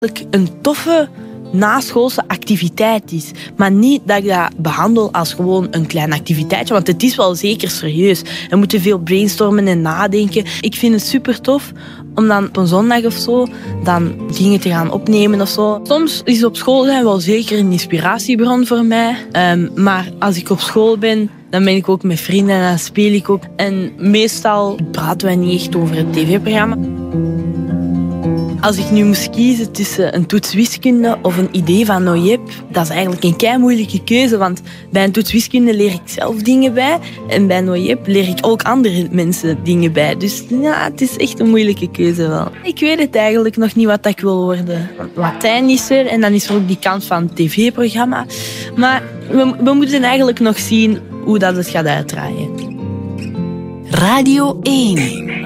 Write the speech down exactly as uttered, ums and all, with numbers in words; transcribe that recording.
een toffe naschoolse activiteit is. Maar niet dat ik dat behandel als gewoon een klein activiteitje, want het is wel zeker serieus. We moeten veel brainstormen en nadenken. Ik vind het super tof om dan op een zondag of zo dan dingen te gaan opnemen of zo. Soms is op school zijn wel zeker een inspiratiebron voor mij. Um, maar als ik op school ben, dan ben ik ook met vrienden en dan speel ik ook. En meestal praten wij niet echt over het tv-programma. Als ik nu moest kiezen tussen een toets wiskunde of een idee van Noyep, dat is eigenlijk een kei moeilijke keuze, want bij een toets wiskunde leer ik zelf dingen bij en bij Noyep leer ik ook andere mensen dingen bij. Dus ja, het is echt een moeilijke keuze wel. Ik weet het eigenlijk nog niet wat ik wil worden. Latijn is er en dan is er ook die kant van het tv-programma. Maar we, we moeten eigenlijk nog zien hoe dat het gaat uitdraaien. Radio één.